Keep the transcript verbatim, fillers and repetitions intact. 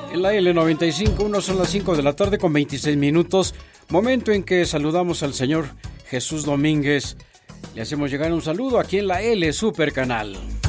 En la L noventa y cinco punto uno son las cinco de la tarde con veintiséis minutos, momento en que saludamos al señor Jesús Domínguez. Le hacemos llegar un saludo aquí en la L Super Canal.